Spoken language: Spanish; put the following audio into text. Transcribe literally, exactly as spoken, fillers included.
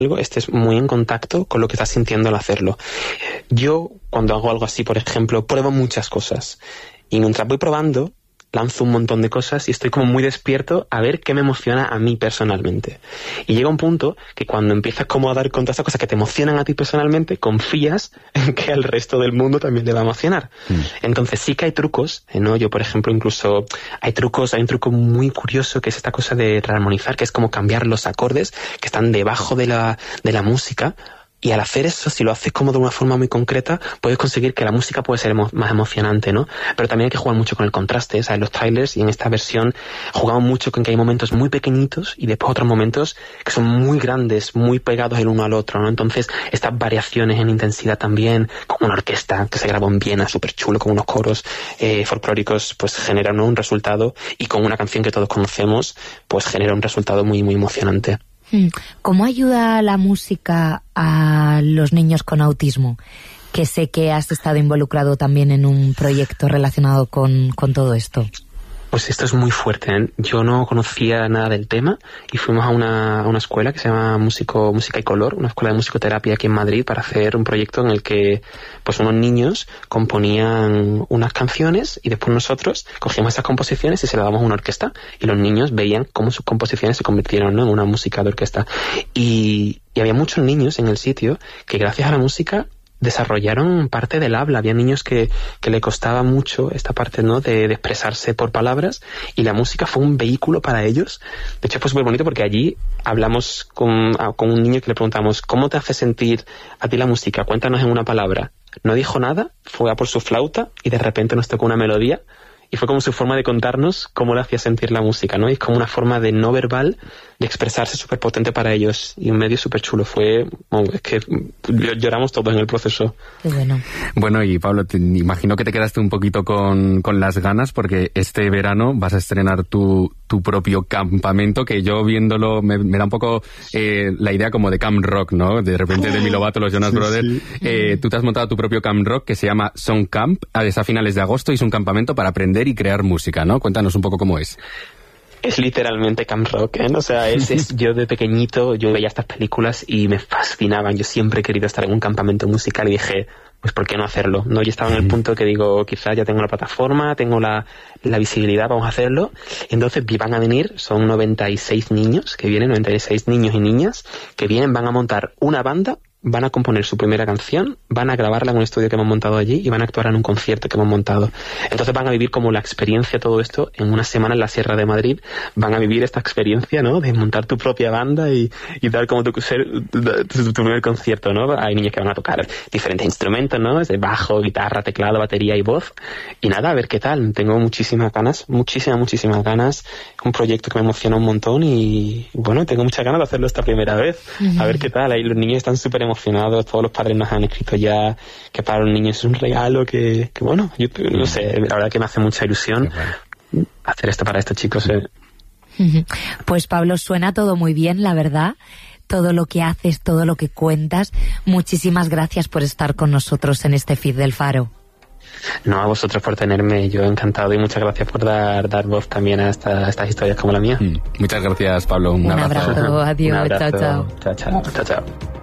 algo, estés muy en contacto con lo que estás sintiendo al hacerlo. Yo, cuando hago algo así, por ejemplo, pruebo muchas cosas. Y mientras voy probando, lanzo un montón de cosas y estoy como muy despierto a ver qué me emociona a mí personalmente. Y llega un punto que cuando empiezas como a dar con todas esas cosas que te emocionan a ti personalmente, confías en que al resto del mundo también le va a emocionar. Mm. Entonces sí que hay trucos, ¿no? Yo, por ejemplo, incluso hay trucos, hay un truco muy curioso que es esta cosa de rearmonizar, que es como cambiar los acordes que están debajo de la, de la música. Y al hacer eso, si lo haces como de una forma muy concreta, puedes conseguir que la música puede ser emo- más emocionante, ¿no? Pero también hay que jugar mucho con el contraste, o sea, en los trailers y en esta versión jugamos mucho con que hay momentos muy pequeñitos y después otros momentos que son muy grandes, muy pegados el uno al otro, ¿no? Entonces, estas variaciones en intensidad también, con una orquesta que se grabó en Viena, súper chulo, con unos coros eh, folclóricos, pues generan, ¿no?, un resultado, y con una canción que todos conocemos, pues genera un resultado muy, muy emocionante. ¿Cómo ayuda la música a los niños con autismo? Que sé que has estado involucrado también en un proyecto relacionado con, con todo esto. Pues esto es muy fuerte, ¿eh? Yo no conocía nada del tema y fuimos a una, a una escuela que se llama Músico, Música y Color, una escuela de musicoterapia aquí en Madrid, para hacer un proyecto en el que pues unos niños componían unas canciones y después nosotros cogíamos esas composiciones y se las dábamos a una orquesta y los niños veían cómo sus composiciones se convirtieron, ¿no?, en una música de orquesta. Y, y había muchos niños en el sitio que gracias a la música desarrollaron parte del habla. Había niños que, que le costaba mucho esta parte, ¿no?, de, de expresarse por palabras, y la música fue un vehículo para ellos. De hecho, fue súper bonito porque allí hablamos con, con un niño que le preguntamos: ¿cómo te hace sentir a ti la música? Cuéntanos en una palabra. No dijo nada, fue a por su flauta y de repente nos tocó una melodía. Y fue como su forma de contarnos cómo le hacía sentir la música, ¿no? Y es como una forma de no verbal de expresarse súper potente para ellos. Y un medio súper chulo. Fue... Bueno, es que lloramos todos en el proceso. Qué bueno. Bueno, y Pablo, te imagino que te quedaste un poquito con, con las ganas, porque este verano vas a estrenar tu, tu propio campamento, que yo viéndolo me, me da un poco eh, la idea como de Camp Rock, ¿no? De repente Demi Lovato, los Jonas sí, Brothers. Sí. Eh, tú te has montado tu propio Camp Rock que se llama Song Camp. Es a finales de agosto y es un campamento para aprender y crear música, ¿no? Cuéntanos un poco cómo es. Es literalmente Camp Rock, ¿eh? O sea, es, es, yo de pequeñito, yo veía estas películas y me fascinaban. Yo siempre he querido estar en un campamento musical y dije, pues ¿por qué no hacerlo? No, yo estaba en el punto que digo, quizás ya tengo la plataforma, tengo la, la visibilidad, vamos a hacerlo. Entonces van a venir, son noventa y seis niños que vienen, noventa y seis niños y niñas que vienen, van a montar una banda, van a componer su primera canción, van a grabarla en un estudio que hemos montado allí y van a actuar en un concierto que hemos montado. Entonces van a vivir como la experiencia, todo esto, en una semana en la Sierra de Madrid. Van a vivir esta experiencia, ¿no?, de montar tu propia banda y, y dar como tu, ser, tu, tu primer concierto, ¿no? Hay niños que van a tocar diferentes instrumentos, ¿no? Desde bajo, guitarra, teclado, batería y voz. Y nada, a ver qué tal. Tengo muchísimas ganas, muchísimas, muchísimas ganas. Un proyecto que me emociona un montón y, bueno, tengo muchas ganas de hacerlo esta primera vez. Uh-huh. A ver qué tal. Ahí los niños están súper emocionados, todos los padres nos han escrito ya que para los niños es un regalo, que, que bueno, yo no sé, la verdad que me hace mucha ilusión bueno. hacer esto para estos chicos. Eh. Pues Pablo, suena todo muy bien, la verdad, todo lo que haces, todo lo que cuentas. Muchísimas gracias por estar con nosotros en este feed del Faro. No, a vosotros por tenerme, yo encantado, y muchas gracias por dar, dar voz también a, esta, a estas historias como la mía. Mm. Muchas gracias, Pablo, un, un abrazo. abrazo, adiós, un abrazo. chao, chao. Chao, chao, chao, chao.